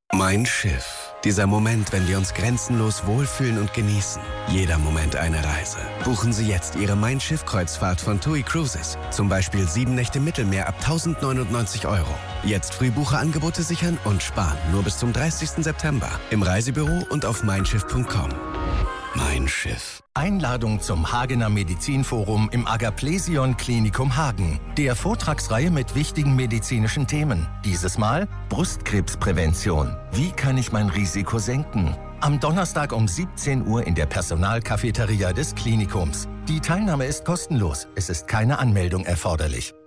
Mein Schiff. Dieser Moment, wenn wir uns grenzenlos wohlfühlen und genießen. Jeder Moment eine Reise. Buchen Sie jetzt Ihre Mein Schiff-Kreuzfahrt von TUI Cruises. Zum Beispiel 7 Nächte Mittelmeer ab 1.099 €. Jetzt Frühbucherangebote sichern und sparen. Nur bis zum 30. September. Im Reisebüro und auf meinschiff.com. Mein Schiff. Einladung zum Hagener Medizinforum im Agaplesion Klinikum Hagen. Der Vortragsreihe mit wichtigen medizinischen Themen. Dieses Mal Brustkrebsprävention. Wie kann ich mein Risiko senken? Am Donnerstag um 17 Uhr in der Personalcafeteria des Klinikums. Die Teilnahme ist kostenlos. Es ist keine Anmeldung erforderlich.